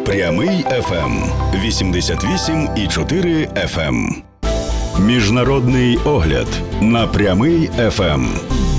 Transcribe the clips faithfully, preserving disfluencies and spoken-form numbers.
Прямий еф ем вісімдесят вісім і чотири еф ем. Міжнародний огляд на Прямий еф ем.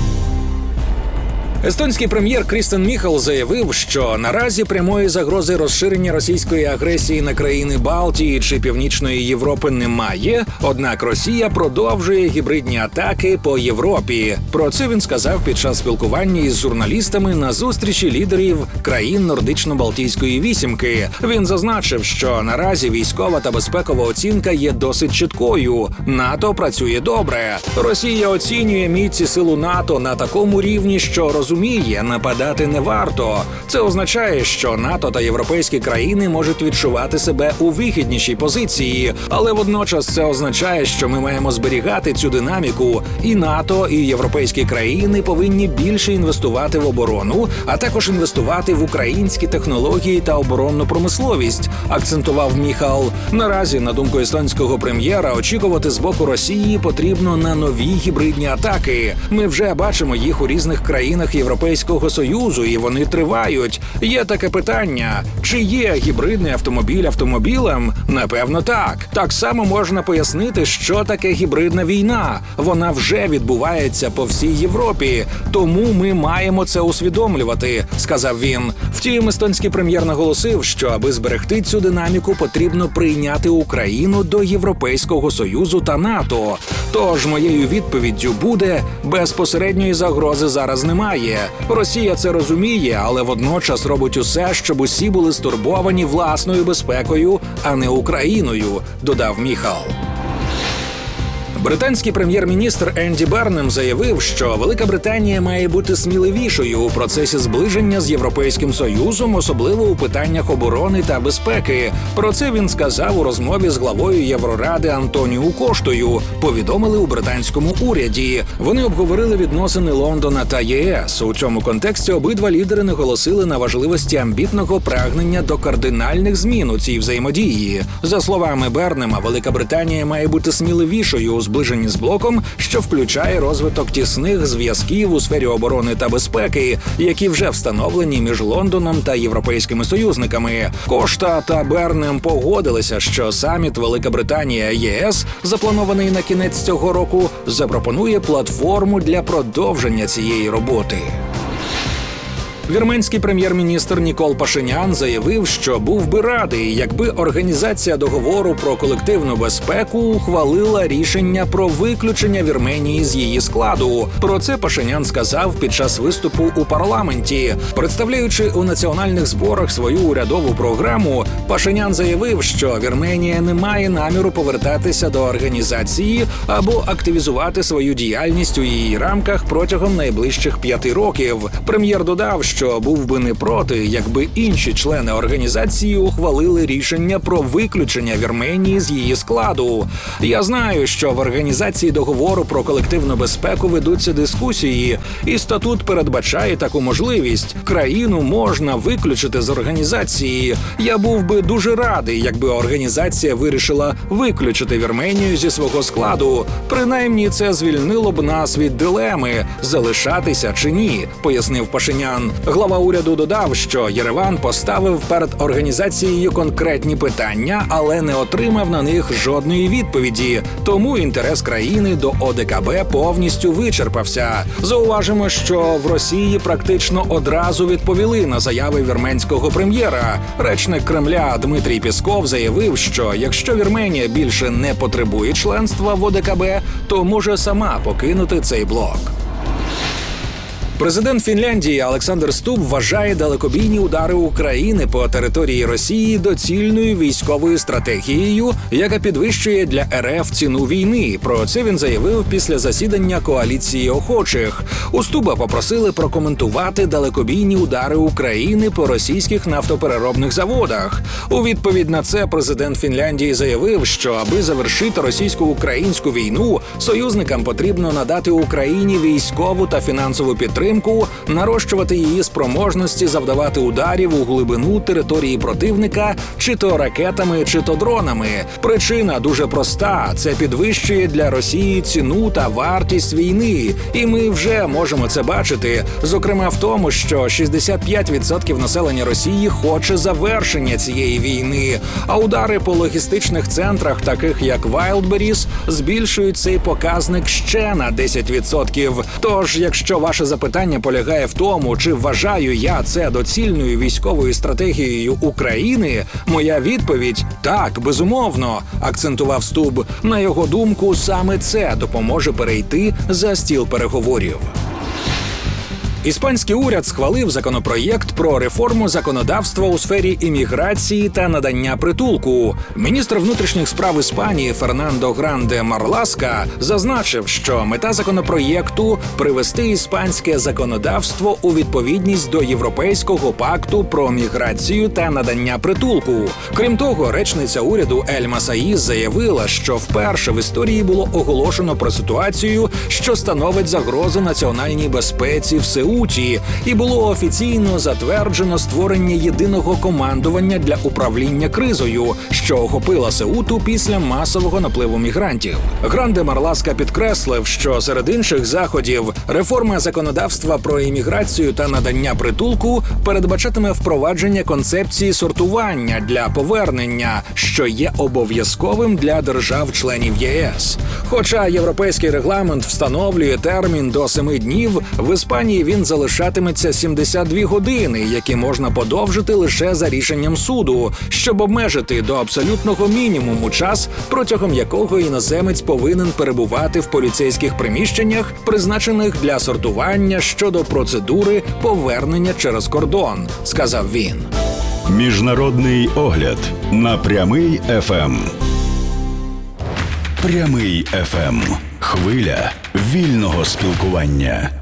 Естонський прем'єр Крістен Міхал заявив, що наразі прямої загрози розширення російської агресії на країни Балтії чи Північної Європи немає, однак Росія продовжує гібридні атаки по Європі. Про це він сказав під час спілкування із журналістами на зустрічі лідерів країн Нордично-Балтійської вісімки. Він зазначив, що наразі військова та безпекова оцінка є досить чіткою. НАТО працює добре. Росія оцінює міць і силу НАТО на такому рівні, що розуміє, Розуміє, нападати не варто. Це означає, що НАТО та європейські країни можуть відчувати себе у вигіднішій позиції, але водночас це означає, що ми маємо зберігати цю динаміку, і НАТО, і європейські країни повинні більше інвестувати в оборону, а також інвестувати в українські технології та оборонну промисловість, акцентував Міхал. Наразі, на думку естонського прем'єра, очікувати з боку Росії потрібно на нові гібридні атаки. Ми вже бачимо їх у різних країнах Європейського Союзу, і вони тривають. Є таке питання: чи є гібридний автомобіль автомобілем? Напевно, так. Так само можна пояснити, що таке гібридна війна. Вона вже відбувається по всій Європі, тому ми маємо це усвідомлювати, сказав він. Втім, естонський прем'єр наголосив, що аби зберегти цю динаміку, потрібно прийняти Україну до Європейського Союзу та НАТО. Тож моєю відповіддю буде: безпосередньої загрози зараз немає. Росія це розуміє, але водночас робить усе, щоб усі були стурбовані власною безпекою, а не Україною, додав Міхал. Британський прем'єр-міністр Енді Бернем заявив, що Велика Британія має бути сміливішою у процесі зближення з Європейським Союзом, особливо у питаннях оборони та безпеки. Про це він сказав у розмові з главою Євроради Антоніу Коштою, повідомили у британському уряді. Вони обговорили відносини Лондона та ЄС. У цьому контексті обидва лідери наголосили на важливості амбітного прагнення до кардинальних змін у цій взаємодії. За словами Бернема, Велика Британія має бути сміливішою у зближенні з блоком, що включає розвиток тісних зв'язків у сфері оборони та безпеки, які вже встановлені між Лондоном та європейськими союзниками. Кошта та Бернем погодилися, що саміт Велика Британія-ЄС, запланований на кінець цього року, запропонує платформу для продовження цієї роботи. Вірменський прем'єр-міністр Нікол Пашинян заявив, що був би радий, якби Організація договору про колективну безпеку ухвалила рішення про виключення Вірменії з її складу. Про це Пашинян сказав під час виступу у парламенті. Представляючи у національних зборах свою урядову програму, Пашинян заявив, що Вірменія не має наміру повертатися до організації або активізувати свою діяльність у її рамках протягом найближчих п'яти років. Прем'єр додав, що що був би не проти, якби інші члени організації ухвалили рішення про виключення Вірменії з її складу. Я знаю, що в Організації договору про колективну безпеку ведуться дискусії, і статут передбачає таку можливість. Країну можна виключити з організації. Я був би дуже радий, якби організація вирішила виключити Вірменію зі свого складу. Принаймні, це звільнило б нас від дилеми – залишатися чи ні, пояснив Пашинян. Глава уряду додав, що Єреван поставив перед організацією конкретні питання, але не отримав на них жодної відповіді. Тому інтерес країни до О Де Ка Бе повністю вичерпався. Зауважимо, що в Росії практично одразу відповіли на заяви вірменського прем'єра. Речник Кремля Дмитрій Пєсков заявив, що якщо Вірменія більше не потребує членства в О Де Ка Бе, то може сама покинути цей блок. Президент Фінляндії Олександр Стуб вважає далекобійні удари України по території Росії доцільною військовою стратегією, яка підвищує для Ер Еф ціну війни. Про це він заявив після засідання коаліції охочих. У Стуба попросили прокоментувати далекобійні удари України по російських нафтопереробних заводах. У відповідь на це президент Фінляндії заявив, що аби завершити російсько-українську війну, союзникам потрібно надати Україні військову та фінансову підтримку підтримку, нарощувати її спроможності завдавати ударів у глибину території противника чи то ракетами, чи то дронами. Причина дуже проста – це підвищує для Росії ціну та вартість війни. І ми вже можемо це бачити, зокрема в тому, що шістдесят п'ять відсотків населення Росії хоче завершення цієї війни, а удари по логістичних центрах, таких як Вайлдберріс, збільшують цей показник ще на десять відсотків. Тож, якщо ваше запитання полягає в тому, чи вважаю я це доцільною військовою стратегією України, моя відповідь – так, безумовно, акцентував Стуб. На його думку, саме це допоможе перейти за стіл переговорів. Іспанський уряд схвалив законопроєкт про реформу законодавства у сфері імміграції та надання притулку. Міністр внутрішніх справ Іспанії Фернандо Гранде Марласка зазначив, що мета законопроєкту – привести іспанське законодавство у відповідність до Європейського пакту про міграцію та надання притулку. Крім того, речниця уряду Ельма Саїз заявила, що вперше в історії було оголошено про ситуацію, що становить загрозу національній безпеці в Сеулі, і було офіційно затверджено створення єдиного командування для управління кризою, що охопила Сеуту після масового напливу мігрантів. Гранде Марласка підкреслив, що серед інших заходів реформа законодавства про імміграцію та надання притулку передбачатиме впровадження концепції сортування для повернення, що є обов'язковим для держав-членів ЄС. Хоча європейський регламент встановлює термін до семи днів, в Іспанії він залишатиметься сімдесят дві години, які можна подовжити лише за рішенням суду, щоб обмежити до абсолютного мінімуму час, протягом якого іноземець повинен перебувати в поліцейських приміщеннях, призначених для сортування щодо процедури повернення через кордон, сказав він. Міжнародний огляд на Прямий еф ем. Прямий еф ем. Хвиля вільного спілкування.